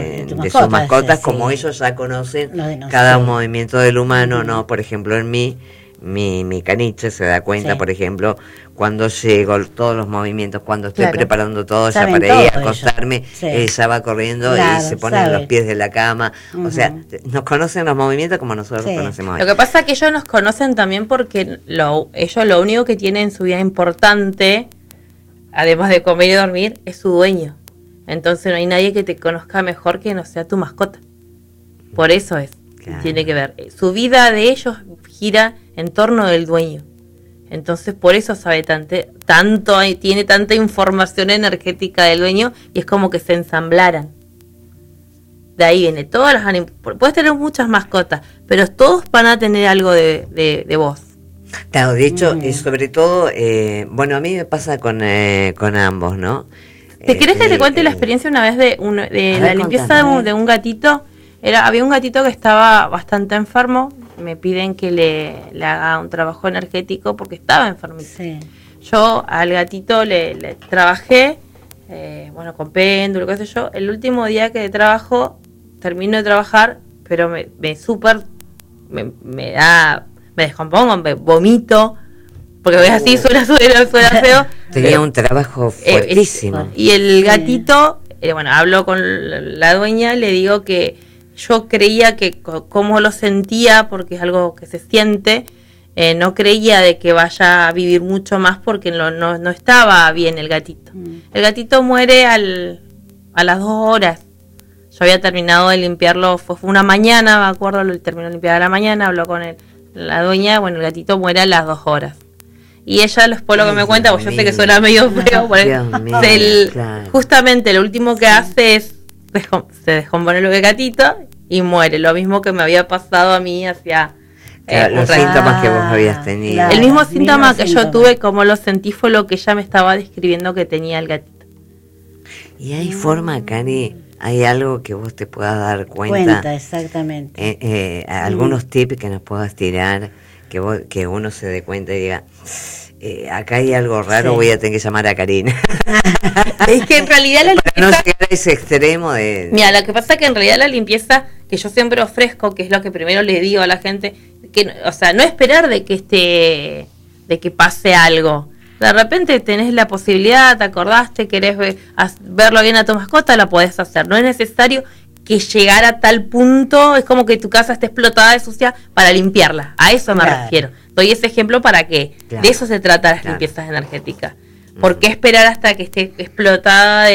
de sus mascotas, como ellos ya conocen cada movimiento del humano, ¿no? Por ejemplo, en mi caniche se da cuenta, por ejemplo, cuando llego, todos los movimientos, cuando estoy preparando todo ya para ir a acostarme, ella va corriendo y se pone en los pies de la cama. O sea, nos conocen los movimientos como nosotros conocemos. Lo que pasa es que ellos nos conocen también porque ellos lo único que tienen en su vida importante, además de comer y dormir, es su dueño. Entonces no hay nadie que te conozca mejor que no sea tu mascota. Por eso tiene que ver. Su vida de ellos gira en torno del dueño. Entonces por eso sabe tanto, tiene tanta información energética del dueño, y es como que se ensamblaran. De ahí viene todas puedes tener muchas mascotas, pero todos van a tener algo de vos. Claro, de hecho, sobre todo, bueno, a mí me pasa con ambos, ¿no? ¿Te querés que te cuente la experiencia una vez de la limpieza de un gatito? Había un gatito que estaba bastante enfermo. Me piden que le haga un trabajo energético porque estaba enfermito. Sí. Yo al gatito le trabajé, con péndulo, qué sé yo. El último día que trabajo, termino de trabajar, pero me descompongo, me vomito, porque voy así, suena feo. Tenía un trabajo fuertísimo. Y el gatito, hablo con la dueña, le digo que yo creía que como lo sentía, porque es algo que se siente, no creía de que vaya a vivir mucho más porque no estaba bien el gatito. El gatito muere a las 2 horas. Yo había terminado de limpiarlo, fue una mañana, me acuerdo, lo terminó de limpiar a la mañana, habló con la dueña, el gatito muere a las 2 horas. Y ella, después lo que me cuenta, porque yo sé que suena medio feo, justamente lo último que hace es se descompone el gatito y muere. Lo mismo que me había pasado a mí hacia los síntomas que vos habías tenido. Claro, el mismo síntoma que yo tuve, como lo sentí, fue lo que ella me estaba describiendo que tenía el gatito. Y hay forma, Cari, hay algo que vos te puedas dar cuenta. Exactamente. Algunos tips que nos puedas tirar, que uno se dé cuenta y diga, acá hay algo raro, voy a tener que llamar a Karina. Es que en realidad la limpieza, no llegar a ese extremo de... Mira, lo que pasa es que en realidad la limpieza, que yo siempre ofrezco, que es lo que primero le digo a la gente, que no esperar de que pase algo. De repente tenés la posibilidad, te acordaste, querés verlo bien a tu mascota, la podés hacer. No es necesario que llegar a tal punto, es como que tu casa esté explotada de sucia para limpiarla. A eso me refiero. Doy ese ejemplo para que de eso se trata las limpiezas energéticas. ¿Por qué esperar hasta que esté explotada?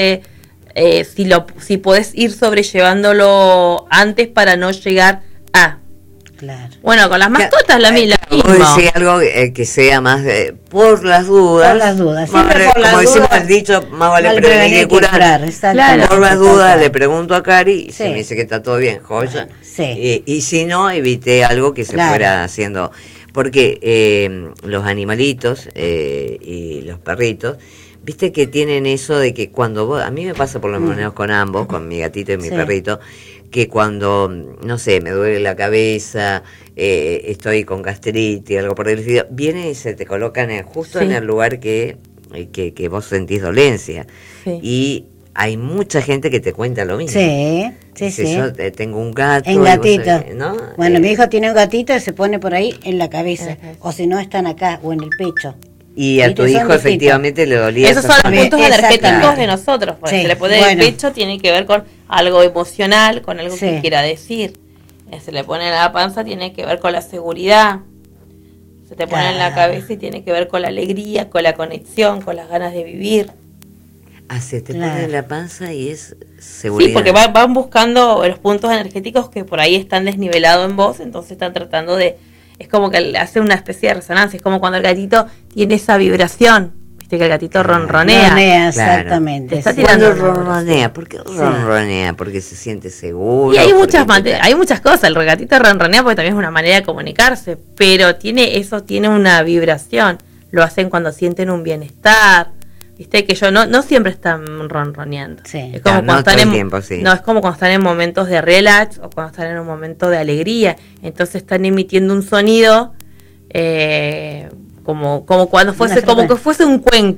Si podés ir sobrellevándolo antes para no llegar a... Claro. Bueno, con las mascotas la misma. Vos decís algo que sea más por las dudas. Por las dudas. Como decimos el dicho, más vale prevenir que curar. Claro, por las dudas le pregunto a Cari y se me dice que está todo bien, joya. Sí. Y si no, evité algo que se fuera haciendo. Porque los animalitos y los perritos, viste que tienen eso de que cuando vos, a mí me pasa por lo menos con ambos, con mi gatito y mi perrito, que cuando, no sé, me duele la cabeza, estoy con gastritis, algo por el estilo, vienen y se te colocan justo en el lugar que vos sentís dolencia. Sí. Y hay mucha gente que te cuenta lo mismo. Sí. Yo tengo un gato. En gatito. ¿no? Bueno, mi hijo tiene un gatito y se pone por ahí en la cabeza. O si no, están acá o en el pecho. Y a tu hijo efectivamente le dolía. Esos son los puntos energéticos de nosotros. Se le pone el pecho, tiene que ver con algo emocional, con algo que quiera decir. Se le pone en la panza, tiene que ver con la seguridad. Se te pone en la cabeza y tiene que ver con la alegría, con la conexión, con las ganas de vivir. Se te pone en la panza y es seguridad. Sí, porque van buscando los puntos energéticos que por ahí están desnivelados en vos, entonces están tratando de... Es como que hace una especie de resonancia, es como cuando el gatito tiene esa vibración, viste que el gatito ronronea. Ronronea, exactamente. Está tirando ronronea, ¿por qué ronronea? Porque se siente seguro. Y hay muchas cosas, el gatito ronronea porque también es una manera de comunicarse, pero tiene una vibración, lo hacen cuando sienten un bienestar. Viste que no siempre están ronroneando. Sí. Es como cuando están es como cuando están en momentos de relax o cuando están en un momento de alegría. Entonces están emitiendo un sonido como cuando fuese, como que fuese un cuenco.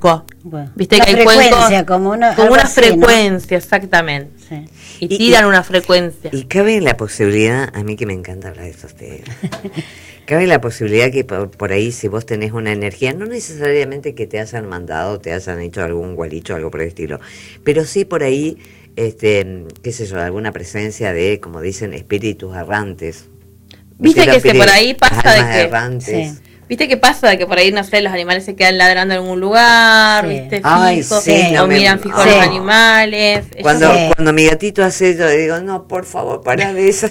Bueno, Viste una que hay frecuencia, cuencos como una frecuencia, ¿no? Exactamente. Sí. Y tiran una frecuencia. Y cabe la posibilidad, a mí que me encanta hablar de esos temas, cabe la posibilidad que por ahí, si vos tenés una energía, no necesariamente que te hayan mandado, te hayan hecho algún gualicho, algo por el estilo, pero sí por ahí, qué sé yo, alguna presencia de, como dicen, espíritus errantes. Viste que por ahí pasa de que... errantes. Sí. ¿Viste qué pasa? De que por ahí, no sé, los animales se quedan ladrando en algún lugar, Sí. ¿viste? Ay, Fijo, sí, o no me- miran fijo sí. los animales. Cuando, Sí. cuando mi gatito hace eso, digo, no, por favor, pará de eso.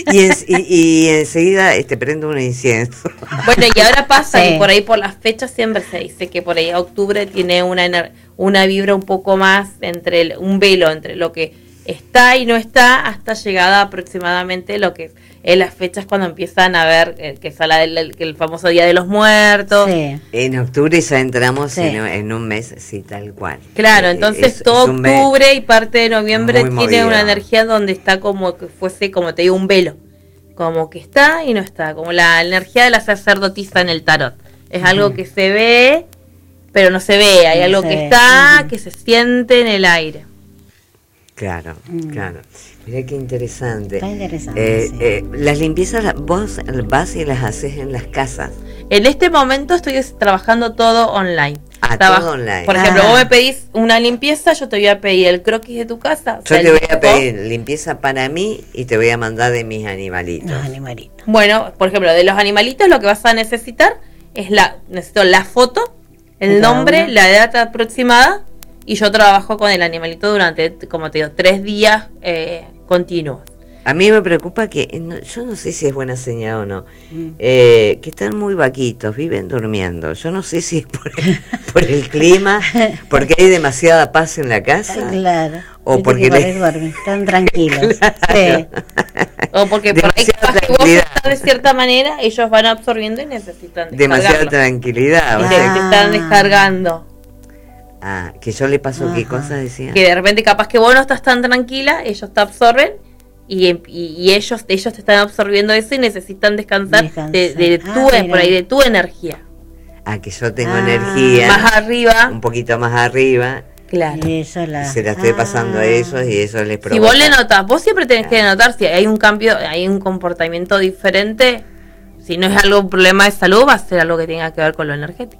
y enseguida prendo un incienso. Bueno, y ahora pasa Sí. que por ahí por las fechas siempre se dice que por ahí octubre tiene una vibra un poco más entre un velo entre lo que está y no está hasta llegada aproximadamente lo que es las fechas cuando empiezan a ver que sale el famoso Día de los Muertos. Sí. En octubre ya entramos Sí. en un mes, sí, tal cual. Claro, entonces Es todo un mes octubre y parte de noviembre muy tiene movido. una energía donde está como que fuese, como te digo, un velo. Como que está y no está, como la energía de la sacerdotisa en el tarot. Es algo que se ve, pero no se ve. Hay No algo se que ve. está, Ujú. que se siente en el aire. Claro, claro. Mirá qué interesante. Está interesante, sí. Las limpiezas, vos vas y las haces en las casas. En este momento estoy trabajando todo online. Ah, Trabajo- todo online. Por ejemplo, Ah. vos me pedís una limpieza, yo te voy a pedir el croquis de tu casa. o Yo sea, te el voy a dibujo. pedir limpieza para mí y te voy a mandar de mis animalitos. Los animalitos. Bueno, por ejemplo, de los animalitos lo que vas a necesitar es necesito la foto, el De cada nombre, uno. la edad aproximada, y yo trabajo con el animalito durante, como te digo, 3 días continuos. A mí me preocupa que, yo no sé si es buena señal o no, Mm. que están muy vaquitos, viven durmiendo. Yo no sé si es por el clima, porque hay demasiada paz en la casa. Claro. O Viste porque que por le- ahí duermen, están tranquilos. Claro. O porque por ahí Demasiada capaz que vos tranquilidad. estás de cierta manera, ellos van absorbiendo y necesitan Demasiada descargarlo. tranquilidad. Y O te sea, están descargando. que yo le paso qué Ajá. cosa decía. Que de repente capaz que vos no estás tan tranquila, ellos te absorben y ellos te están absorbiendo eso y necesitan descansar, Descansar. de tu, Ah, por ahí, de tu energía. Que yo tengo Ah. energía Más arriba, un poquito más arriba, claro. Y eso y se la estoy pasando a ellos y eso les provoca. Si vos le notás, vos siempre tenés que notar si hay un cambio, hay un comportamiento diferente. Si no es algo, un problema de salud, va a ser algo que tenga que ver con lo energético.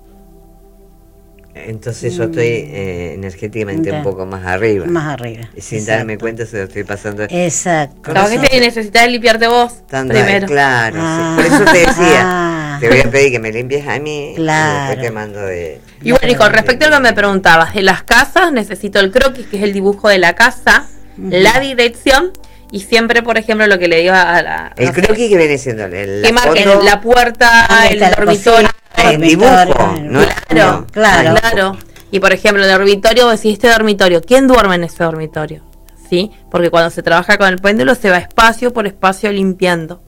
Entonces yo estoy energéticamente Ya. un poco más arriba. Más arriba. Y sin Exacto. darme cuenta se lo estoy pasando. Exacto. Capaz que Corazón. necesitas limpiarte vos Tanda- primero. Claro, Ah. sí. Por eso te decía, Ah. te voy a pedir que me limpies a mí Claro. y después te mando de... Y bueno, y con respecto a lo que me preguntabas, de las casas necesito el croquis, que es el dibujo de la casa, la dirección, y siempre, por ejemplo, lo que le digo a la... El no sé, croquis que viene siendo el que marquen la puerta, ¿Dónde el está la dormitorio. cocina? el dibujo, dormitorio. ¿no? Claro, No, claro. claro. Y por ejemplo, el dormitorio, vos decís, este dormitorio, ¿quién duerme en ese dormitorio? ¿Sí? Porque cuando se trabaja con el péndulo se va espacio por espacio limpiando.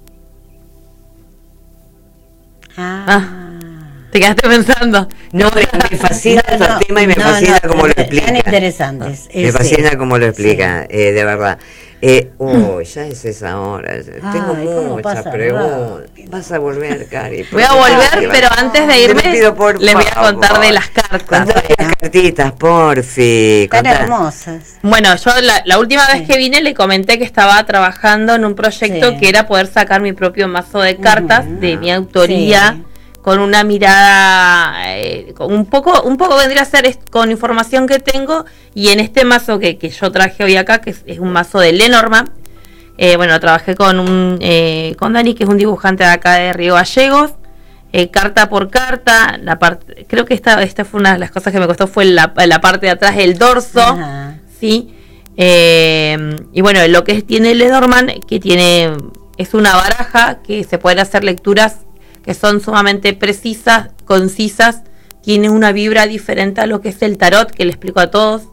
¿Te quedaste pensando? No, me fascina el tema y me fascina cómo lo explica. Tan interesantes. Me fascina cómo lo explica, de verdad. Ya es esa hora. Tengo Ay, ¿cómo muchas pasa, preguntas. Vas a volver, Cari. Voy a volver, pero antes de irme Te pido, por les voy a favor. contar de las cartas. Contame las cartitas, porfi. Tan Contá. hermosas. Bueno, yo la última vez Sí. que vine le comenté que estaba trabajando en un proyecto Sí. que era poder sacar mi propio mazo de cartas Ujú. de mi autoría, Sí. con una mirada con un poco vendría a ser con información que tengo, y en este mazo que yo traje hoy acá, que es un mazo de Lenormand. Bueno, trabajé con Dani, que es un dibujante de acá de Río Gallegos, carta por carta. Creo que esta fue una de las cosas que me costó, fue la parte de atrás del dorso. Ajá. Sí. Y bueno, lo que tiene Lenormand, es una baraja que se pueden hacer lecturas que son sumamente precisas, concisas, tiene una vibra diferente a lo que es el tarot, que le explico a todos.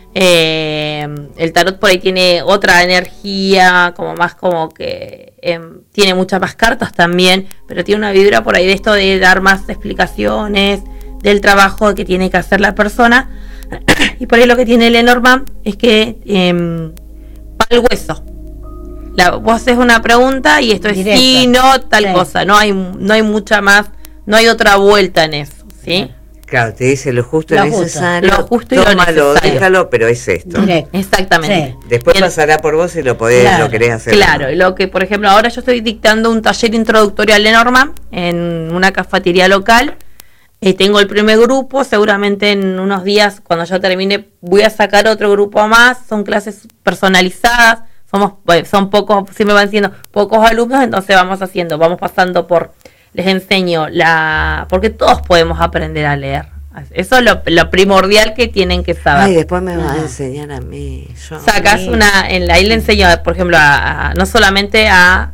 El tarot por ahí tiene otra energía, como que tiene muchas más cartas también, pero tiene una vibra por ahí de esto de dar más explicaciones del trabajo que tiene que hacer la persona. Y por ahí lo que tiene Lenormand es que va al hueso. Vos haces una pregunta y esto es Directo. sí, no, tal Sí. cosa. No hay mucha más, no hay otra vuelta en eso, ¿sí? Claro, te dice lo justo y Lo lo justo. necesario. Lo justo y lo tómalo, necesario. déjalo, pero es esto. Directo. Exactamente. Sí. Después El- pasará por vos si lo podés, Claro, lo querés hacer. Claro, lo que por ejemplo ahora yo estoy dictando un taller introductorio al Lenormand en una cafetería local. Tengo el primer grupo, seguramente en unos días cuando ya termine voy a sacar otro grupo más. Son clases personalizadas, son pocos, si me van siendo pocos alumnos, entonces vamos pasando por, les enseño porque todos podemos aprender a leer. Eso es lo primordial que tienen que saber. Ay, después me vas a enseñar a mí. Sacas ahí le enseño, por ejemplo, no solamente a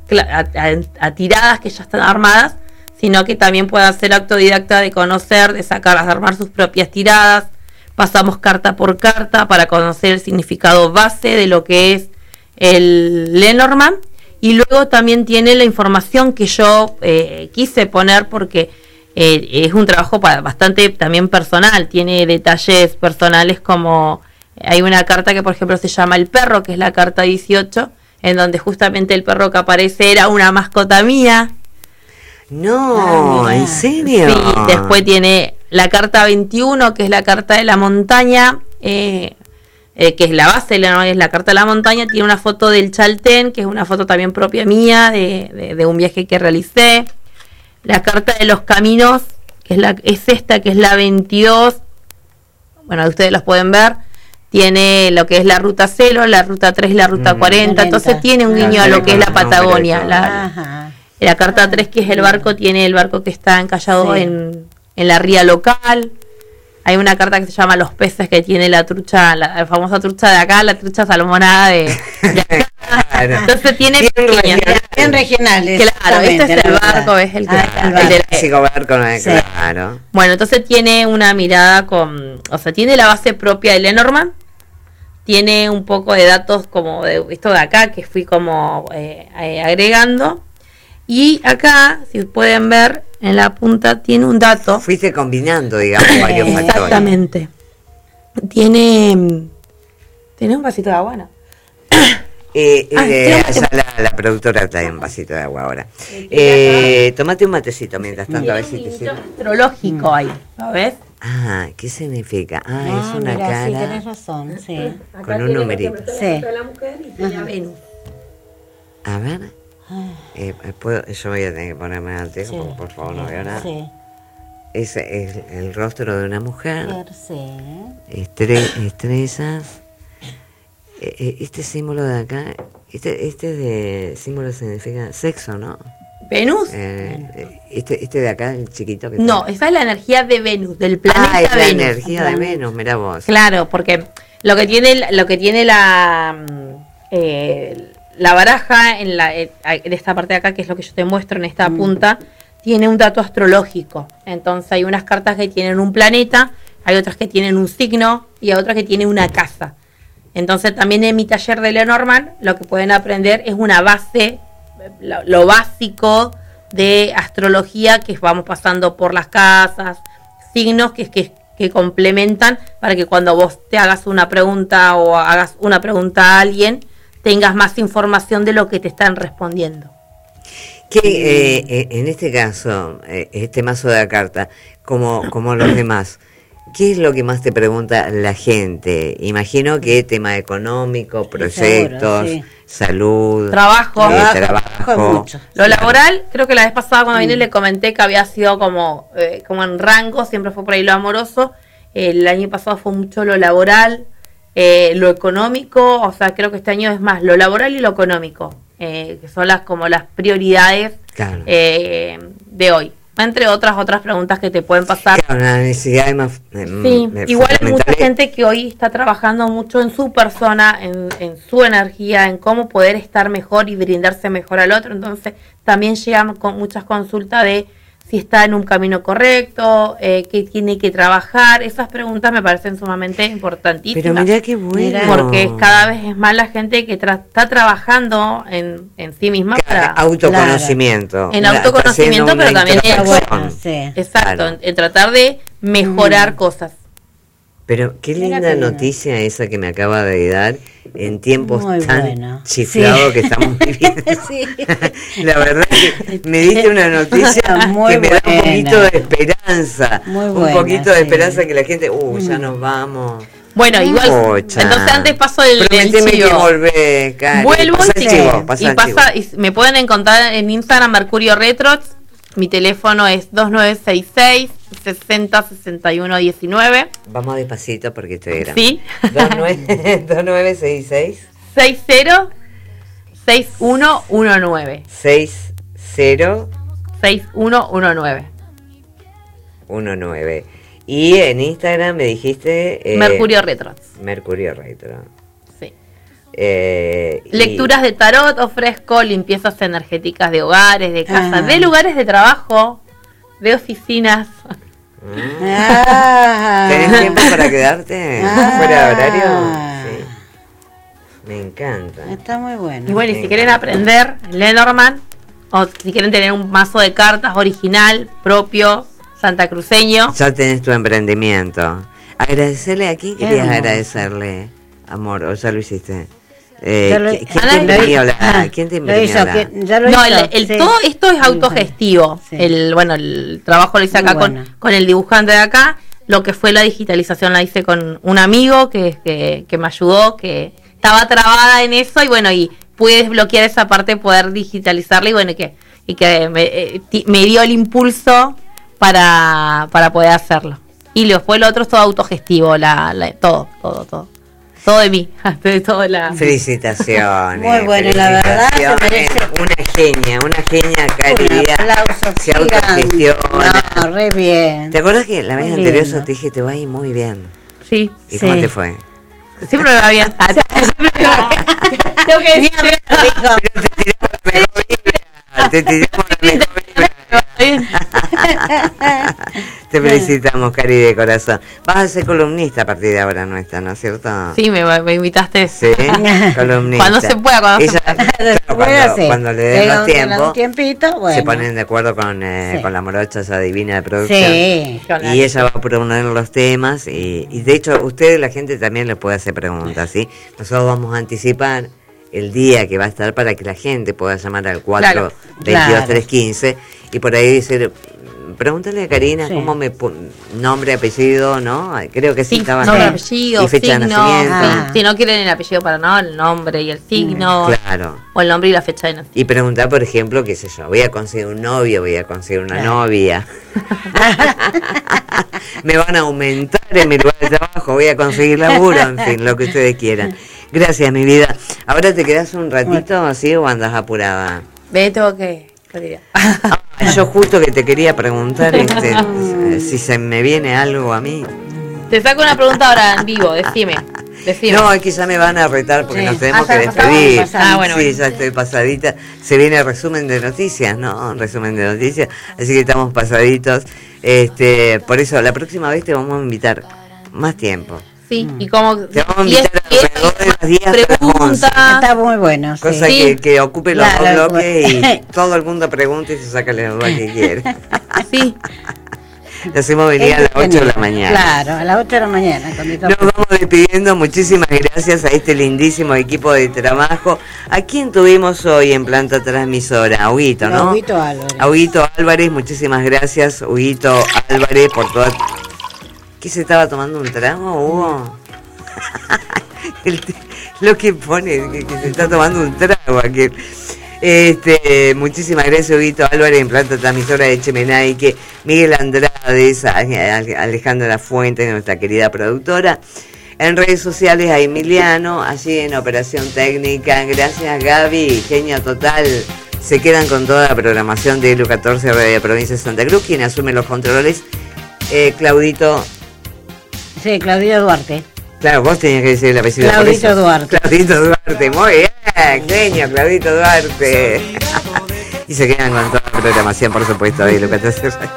tiradas que ya están armadas, sino que también puede hacer autodidacta de conocer, de sacarlas, de armar sus propias tiradas. Pasamos carta por carta para conocer el significado base de lo que es el Lenormand, y luego también tiene la información que yo quise poner porque es un trabajo bastante también personal, tiene detalles personales como hay una carta que por ejemplo se llama El Perro, que es la carta 18, en donde justamente el perro que aparece era una mascota mía. No, ¿en serio? Sí, después tiene la carta 21, que es la carta de la montaña, que es la base, es la carta de la montaña, tiene una foto del Chaltén, que es una foto también propia mía, de un viaje que realicé. La carta de los caminos, que es esta, que es la 22, bueno, ustedes los pueden ver, tiene lo que es la ruta 0, la ruta 3 y la ruta 40, entonces tiene un guiño a lo que es la Patagonia. La carta 3, que es el barco, tiene el barco que está encallado en la ría local. Hay una carta que se llama Los peces, que tiene la trucha, la famosa trucha de acá, la trucha salmonada de acá. Claro. Entonces tiene Bien regionales. Claro, este es el barco, es el clásico barco, no es claro. Bueno, entonces tiene una mirada tiene la base propia de Lenormand, tiene un poco de datos como de esto de acá que fui como agregando, y acá, si pueden ver, en la punta tiene un dato. Fuiste combinando, digamos, varios factores. Exactamente. Tiene un vasito de agua, ¿no? Allá la productora trae un vasito de agua ahora. Tomate un matecito mientras tanto, a ver si te sirve. Astrológico ahí, ¿lo ves? Ah, ¿qué significa? Es una mira, cara. sí, tenés razón, sí. Con un numerito. Sí. Venus. A ver. Yo voy a tener que ponerme al tejo, porque por favor no veo nada. Sí. Es el rostro de una mujer. Sí. Estrellas. Este símbolo de acá, de símbolo significa sexo, ¿no? ¿Venus? Este de acá, el chiquito que No, esa es la energía de Venus, del planeta es la Venus. energía de Venus, mirá vos. Claro, porque lo que tiene la baraja en esta parte de acá, que es lo que yo te muestro en esta punta, tiene un dato astrológico. Entonces hay unas cartas que tienen un planeta, hay otras que tienen un signo y hay otras que tienen una casa. Entonces también en mi taller de Lenormand lo que pueden aprender es una base, lo básico de astrología, que vamos pasando por las casas, signos que complementan para que cuando vos te hagas una pregunta o hagas una pregunta a alguien, tengas más información de lo que te están respondiendo. Que en este caso, este mazo de la carta, como los demás, ¿qué es lo que más te pregunta la gente? Imagino que tema económico, proyectos, seguro, sí. salud, Trabajo. Mucho. Lo laboral, creo que la vez pasada cuando vine le comenté que había sido como en rango, siempre fue por ahí lo amoroso. El año pasado fue mucho lo laboral, lo económico, o sea, creo que este año es más lo laboral y lo económico, que son las prioridades claro. De hoy. Entre otras preguntas que te pueden pasar. Claro, una necesidad más. Sí, igual hay mucha gente que hoy está trabajando mucho en su persona, en su energía, en cómo poder estar mejor y brindarse mejor al otro. Entonces también llegan con muchas consultas de si está en un camino correcto, qué tiene que trabajar. Esas preguntas me parecen sumamente importantísimas. Pero mirá qué bueno. Porque cada vez es más la gente que está trabajando en sí misma. Claro, autoconocimiento. En autoconocimiento, pero también introspección. exacto, en tratar de mejorar cosas. Pero qué Mira linda qué lindo. noticia esa que me acaba de dar en tiempos Muy tan bueno. chiflados Sí. que estamos viviendo. Sí. La verdad que me diste una noticia Muy que me da un buena. poquito de esperanza. Muy un buena, poquito de sí. esperanza que la gente, ya nos vamos. Bueno, igual, Pocha. entonces antes paso el Prometeme chivo. que volvés, Cari. Vuelvo Pasa el sí. chivo, pasa y el chivo. y me pueden encontrar en Instagram Mercurio Retrox. Mi teléfono es 2966 606119. Vamos despacito porque estoy grande. Sí. 2966 60 6119. 6019. 6119. Y en Instagram me dijiste Mercurio Retrox. Mercurio Retro. Sí. Y- Lecturas de tarot, ofrezco limpiezas energéticas de hogares, de casas, Ah. de lugares de trabajo, de oficinas. Ah. ¿Tenés tiempo para quedarte Ah. fuera de horario? Sí. Me encanta. Está muy bueno. Y bueno, y Sí. si quieren aprender Lenormand, o si quieren tener un mazo de cartas original, propio, santacruceño, Ya tenés tu emprendimiento. Agradecerle a quién Qué querías hermoso. agradecerle, amor, o ya lo hiciste. Ya lo- ¿Quién Ah, te lo imprimió hizo. ¿Quién te Lo imprimió hizo, la- ya lo no, hizo, el sí. todo esto es autogestivo. Sí. El trabajo lo hice Muy acá bueno. con el dibujante de acá. Lo que fue la digitalización la hice con un amigo que me ayudó, que estaba trabada en eso y bueno, y pude desbloquear esa parte, poder digitalizarla y bueno, y que me dio el impulso para poder hacerlo. Y después lo otro es todo autogestivo, todo de mí, de todo la... Felicitaciones. Muy bueno, la verdad, se felicitaciones. merece- Una genia, Un Cari. aplauso Se gigante. autogestiona. No, re bien. ¿Te acuerdas que la vez Muy anterior lindo. yo te dije, te va a ir muy bien? Sí, ¿Y Sí. cómo te fue? siempre me va bien. Tengo que decir, Te tiramos la mejor vibra. Te felicitamos, Cari, de corazón. Vas a ser columnista a partir de ahora nuestra, ¿no es cierto? Sí, me invitaste. Sí, columnista. Cuando se pueda, cuando se Ella, pueda. claro, cuando le den los tiempos, un tiempito, bueno. se ponen de acuerdo con Sí. la morocha esa divina de producción. Sí. Y ella va a proponer los temas y de hecho ustedes, la gente también les puede hacer preguntas, ¿sí? Nosotros vamos a anticipar el día que va a estar para que la gente pueda llamar al 4 22 claro. 315 y por ahí decir, pregúntale a Karina Sí. cómo me nombre, apellido, ¿no? Creo que sí, Sí, estaba nombre, ahí. apellido, Y fecha signo. de nacimiento. Ah. Si no quieren el apellido para no, el nombre y el signo. Claro. O el nombre y la fecha de nacimiento. Y preguntar, por ejemplo, qué sé yo, voy a conseguir un novio, voy a conseguir una Claro. novia. Me van a aumentar en mi lugar de trabajo, voy a conseguir laburo, en fin, lo que ustedes quieran. Gracias, mi vida. Ahora te quedas un ratito así o andas apurada. Ve, tengo que retirar. Yo justo que te quería preguntar si se me viene algo a mí. Te saco una pregunta ahora en vivo, decime. No, es que ya me van a retar porque Sí. nos tenemos Ah, que ya despedir. pasamos. Ah, bueno, Sí, bueno. ya estoy pasadita. Se viene el resumen de noticias, ¿no? Resumen de noticias. Así que estamos pasaditos. Por eso, la próxima vez te vamos a invitar más tiempo. Sí, y como... Te vamos a y invitar alrededor de las 10 hasta las 11. preguntas. Está muy bueno. Sí. Cosa Sí. que ocupe los Claro, dos bloques y bueno. todo el mundo pregunta y se saca la duda que quiere. Sí, Te hacemos venir a las 8 de la mañana. Claro, a las 8 de la mañana. cuando Nos vamos despidiendo. Muchísimas gracias a este lindísimo equipo de trabajo. ¿A quién tuvimos hoy en planta transmisora? A Huguito, ¿no? Huguito Álvarez. A Huguito Álvarez, muchísimas gracias, Huguito Álvarez, por toda... ¿Qué se estaba tomando un trago, Hugo? Lo que pone, que se está tomando un trago aquel. Muchísimas gracias, Huguito Álvarez, en planta transmisora de Chemenaique, Miguel Andrade, Alejandra Fuentes, nuestra querida productora. En redes sociales a Emiliano, allí en Operación Técnica. Gracias, Gaby, genio total. Se quedan con toda la programación de Elu 14 Radio Provincia de Santa Cruz. Quien asume los controles, Claudito. Sí, Claudio Duarte. Claro, vos tenías que decir el apellido. por Claudito eso. Duarte. Claudito Duarte, muy bien, genio, Claudito Duarte. Y se quedan con toda la programación, por supuesto, de Elu 14 Radio.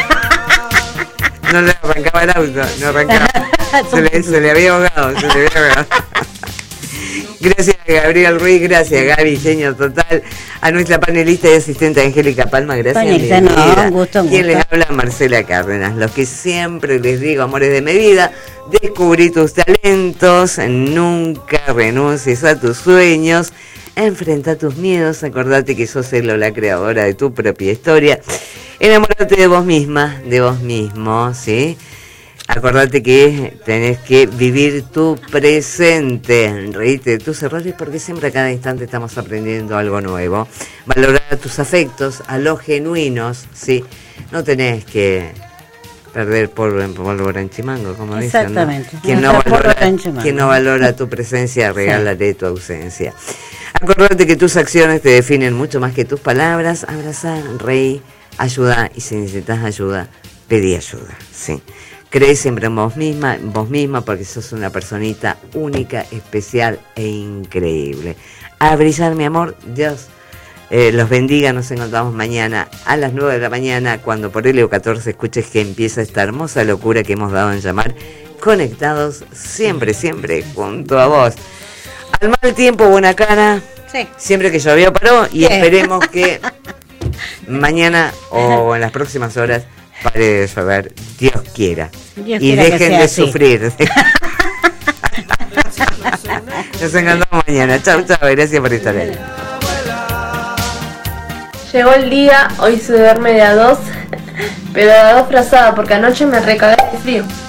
No le arrancaba el auto, no arrancaba. Se le había ahogado, Gracias Gabriel Ruiz, gracias Gaby, genio total. A nuestra panelista y asistente Angélica Palma, gracias. Panelista, no, un gusto. Quien les habla, Marcela Cárdenas. Los que siempre les digo, amores de mi vida, descubrí tus talentos, nunca renuncies a tus sueños, enfrenta tus miedos, acordate que sos la creadora de tu propia historia, enamórate de vos misma, de vos mismo, ¿sí? Acordate que tenés que vivir tu presente, reíte de tus errores porque siempre a cada instante estamos aprendiendo algo nuevo. Valorar a tus afectos, a los genuinos, ¿sí? No tenés que perder por pólvora en chimango, como dicen, ¿no? Exactamente. Quien no valora tu presencia, regálale tu ausencia. Acordate que tus acciones te definen mucho más que tus palabras. Abrazar, reír, ayuda, y si necesitas ayuda, pedí ayuda, ¿sí? Cree siempre en vos misma porque sos una personita única, especial e increíble. A brillar, mi amor. Dios los bendiga. Nos encontramos mañana a las 9 de la mañana cuando por Helio 14 escuches que empieza esta hermosa locura que hemos dado en llamar Conectados, siempre, siempre junto a vos. Al mal tiempo, buena cara. Sí. Siempre que llovió paró y esperemos que mañana o en las próximas horas pare de llover, Dios quiera. Y dejen de sufrir. Nos encantamos mañana. Chau, chau. Gracias por estar ahí. Llegó el día, hoy se duerme de a dos, pero de a dos frazada porque anoche me recagué de frío.